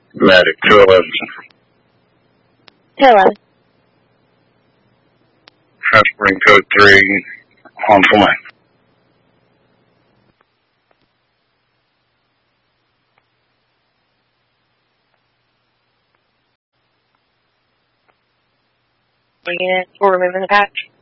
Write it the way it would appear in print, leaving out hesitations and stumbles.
Medic 211. 211. Spring code 3 on full line. Bringing it. We're removing the patch.